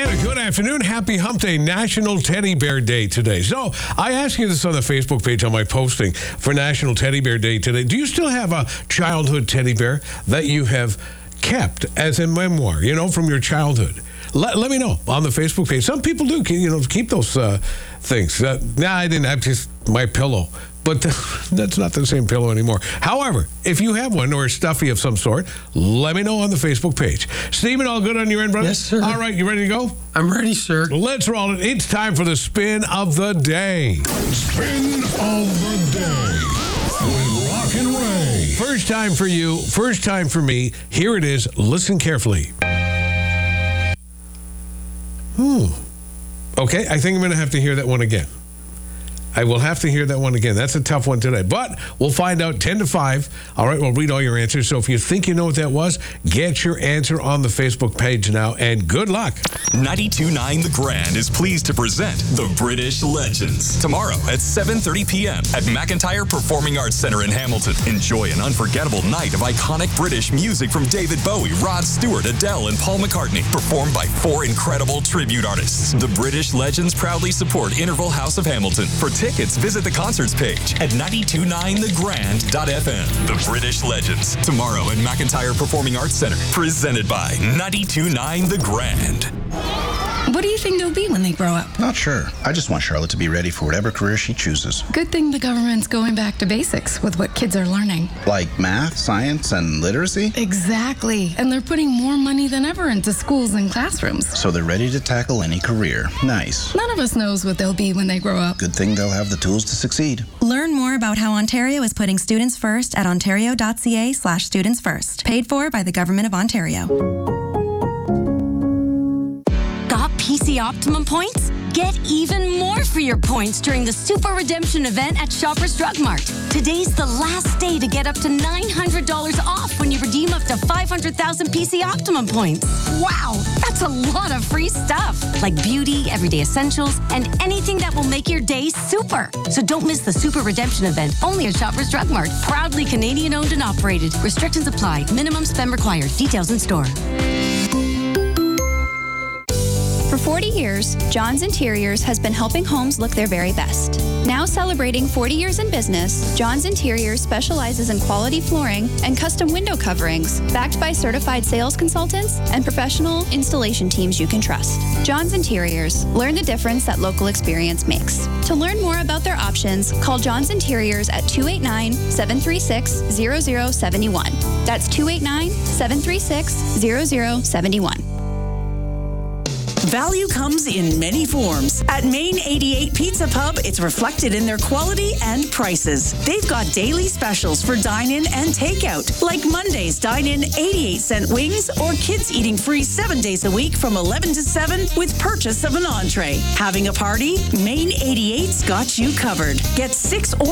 And a good afternoon. Happy Hump Day, National Teddy Bear Day today. So I asked you this on the Facebook page on my posting for National Teddy Bear Day today. Do you still have a childhood teddy bear that you have kept as a memoir, from your childhood? Let me know on the Facebook page. Some people do, keep those things. I didn't have just my pillow, but that's not the same pillow anymore. However, if you have one or a stuffy of some sort, let me know on the Facebook page. Stephen, all good on your end, brother? Yes, sir. All right, you ready to go? I'm ready, sir. Let's roll it. It's time for the spin of the day. Spin of the day with Rock and Ray. First time for you, first time for me. Here it is. Listen carefully. Okay, I think I'm going to have to hear that one again. I will have to hear that one again. That's a tough one today. But we'll find out 10 to 5. All right, we'll read all your answers. So if you think you know what that was, get your answer on the Facebook page now, and good luck. 92.9 The Grand is pleased to present The British Legends. Tomorrow at 7:30 p.m. at McIntyre Performing Arts Center in Hamilton. Enjoy an unforgettable night of iconic British music from David Bowie, Rod Stewart, Adele, and Paul McCartney, performed by 4 incredible tribute artists. The British Legends proudly support Interval House of Hamilton. For tickets, visit the concerts page at 929thegrand.fm. The British Legends, tomorrow at McIntyre Performing Arts Center. Presented by 92.9 The Grand. What do you think they'll be when they grow up? Not sure. I just want Charlotte to be ready for whatever career she chooses. Good thing the government's going back to basics with what kids are learning. Like math, science, and literacy? Exactly. And they're putting more money than ever into schools and classrooms. So they're ready to tackle any career. Nice. None of us knows what they'll be when they grow up. Good thing they'll have the tools to succeed. Learn more about how Ontario is putting students first at ontario.ca/students first. Paid for by the Government of Ontario. Got PC Optimum points? Get even more for your points during the Super Redemption event at Shoppers Drug Mart. Today's the last day to get up to $900 off when you redeem up to 500,000 PC Optimum points. Wow, that's a lot of free stuff, like beauty, everyday essentials, and anything that will make your day super. So don't miss the Super Redemption event, only at Shoppers Drug Mart. Proudly Canadian owned and operated. Restrictions apply. Minimum spend required. Details in store. For 40 years, John's Interiors has been helping homes look their very best. Now celebrating 40 years in business, John's Interiors specializes in quality flooring and custom window coverings, backed by certified sales consultants and professional installation teams you can trust. John's Interiors. Learn the difference that local experience makes. To learn more about their options, call John's Interiors at 289-736-0071. That's 289-736-0071. Value comes in many forms. At Main 88 Pizza Pub, it's reflected in their quality and prices. They've got daily specials for dine-in and takeout, like Monday's dine-in 88-cent wings or kids eating free 7 days a week from 11 to 7 with purchase of an entree. Having a party? Main 88's got you covered. Get 6 or